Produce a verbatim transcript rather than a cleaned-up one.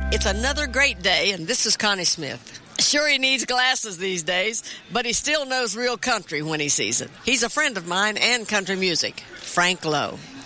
It's another great day, and this is Connie Smith. Sure, he needs glasses these days, but he still knows real country when he sees it. He's a friend of mine and country music, Frank Lowe.